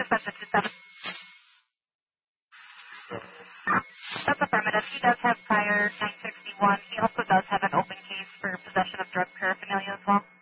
extension 27. That's affirmative. He does have prior 961. He also does have an open case for possession of drug paraphernalia as well.